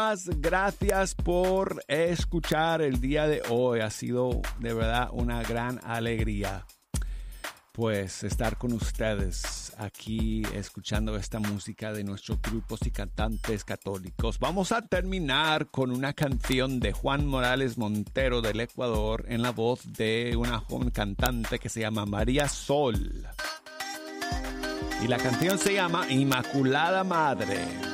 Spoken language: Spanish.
Muchísimas gracias por escuchar el día de hoy. Ha sido de verdad una gran alegría pues estar con ustedes aquí escuchando esta música de nuestros grupos y cantantes católicos. Vamos a terminar con una canción de Juan Morales Montero del Ecuador en la voz de una joven cantante que se llama María Sol. Y la canción se llama Inmaculada Madre.